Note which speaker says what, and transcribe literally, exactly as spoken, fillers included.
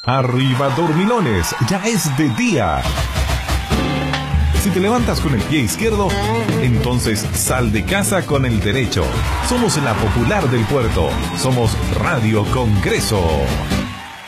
Speaker 1: Arriba dormilones, ya es de día. Si te levantas con el pie izquierdo, entonces sal de casa con el derecho. Somos la popular del puerto. Somos Radio Congreso.